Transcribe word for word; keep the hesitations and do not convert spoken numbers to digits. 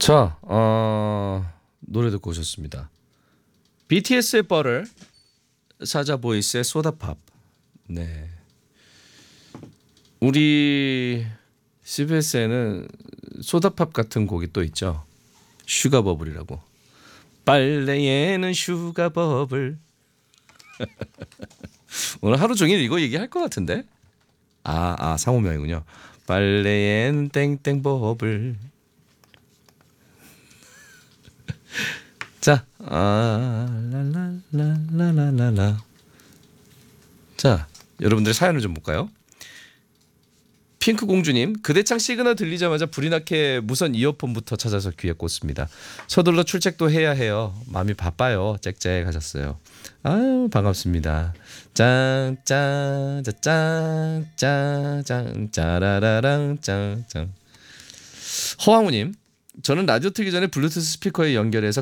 자, 어, 노래 듣고 오셨습니다. 비티에스의 뻘을, 사자보이스의 소다팝. 네, 우리 씨비에스에는 소다팝 같은 곡이 또 있죠. 슈가버블이라고. 빨래에는 슈가버블. 오늘 하루 종일 이거 얘기할 것 같은데. 아, 아 상호명이군요. 빨래엔 땡땡버블. 자, 아, 라라라라라라. 자, 여러분들의 사연을 좀 볼까요? 핑크 공주님, 그대창 시그널 들리자마자 불이 나게 무선 이어폰부터 찾아서 귀에 꽂습니다. 서둘러 출첵도 해야 해요. 마음이 바빠요. 짹짹 하셨어요. 아유, 반갑습니다. 짱짱 짱짱짱 짜라라랑 짱짱. 허황우님, 저는 라디오 틀기 전에 블루투스 스피커에 연결해서